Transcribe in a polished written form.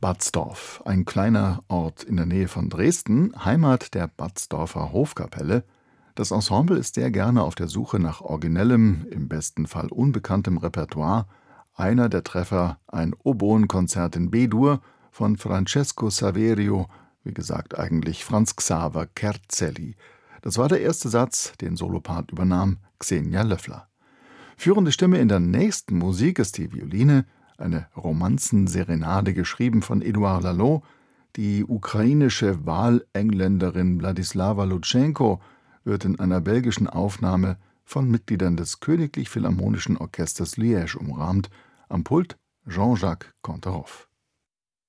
Batzdorf, ein kleiner Ort in der Nähe von Dresden, Heimat der Batzdorfer Hofkapelle. Das Ensemble ist sehr gerne auf der Suche nach originellem, im besten Fall unbekanntem Repertoire. Einer der Treffer, ein Oboenkonzert in B-Dur von Francesco Saverio, wie gesagt eigentlich Franz Xaver Kerzelli. Das war der erste Satz, den Solopart übernahm Xenia Löffler. Führende Stimme in der nächsten Musik ist die Violine, eine Romanzenserenade geschrieben von Edouard Laloux. Die ukrainische Wahlengländerin Wladislawa Lutschenko wird in einer belgischen Aufnahme von Mitgliedern des Königlich Philharmonischen Orchesters Liège umrahmt, am Pult Jean-Jacques Canteroff.